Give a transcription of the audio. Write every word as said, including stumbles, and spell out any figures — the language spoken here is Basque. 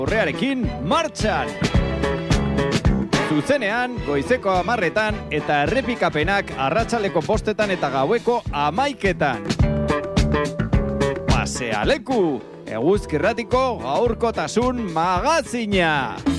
Urrearekin martxan! Zuzenean, goizeko hamarretan eta errepikapenak arratsaldeko bostetan eta gaueko hamaiketan. Pasealeku, Eguzki Irratiko gaurkotasun magazina!